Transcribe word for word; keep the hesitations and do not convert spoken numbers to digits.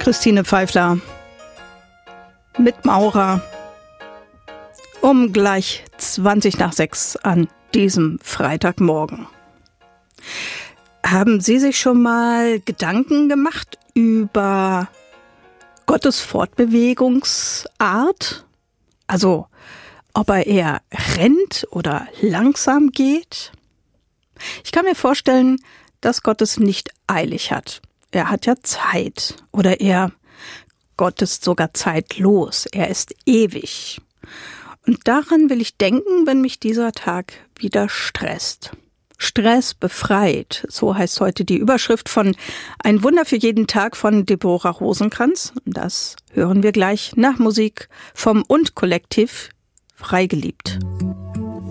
Christine Pfeiffer mit Maurer um gleich zwanzig nach sechs an diesem Freitagmorgen. Haben Sie sich schon mal Gedanken gemacht über Gottes Fortbewegungsart? Also, ob er eher rennt oder langsam geht? Ich kann mir vorstellen, dass Gott es nicht eilig hat. Er hat ja Zeit. Oder er, Gott ist sogar zeitlos. Er ist ewig. Und daran will ich denken, wenn mich dieser Tag wieder stresst. Stress befreit, so heißt heute die Überschrift von Ein Wunder für jeden Tag von Deborah Rosenkranz. Das hören wir gleich nach Musik vom Und-Kollektiv Freigeliebt.